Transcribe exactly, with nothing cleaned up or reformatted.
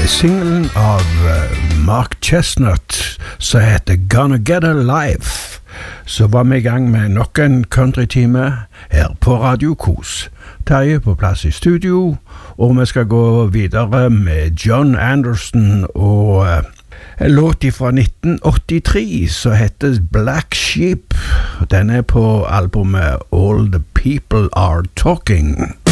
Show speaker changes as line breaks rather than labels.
singelen av uh, Mark Chestnut som heter Gonna Get A Life. Så var vi i gang med nok en countrytime her på Radio Kos. Terje på plass i studio, og vi skal gå videre med John Anderson og uh, en låt fra nitten åttitre som heter Black Sheep. Den er på albumet All the People Are Talking.